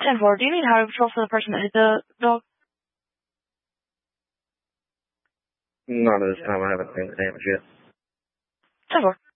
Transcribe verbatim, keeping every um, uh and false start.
ten four, do you need highway patrol for the person that hit the dog? Not at this time. I haven't seen damage yet. ten four.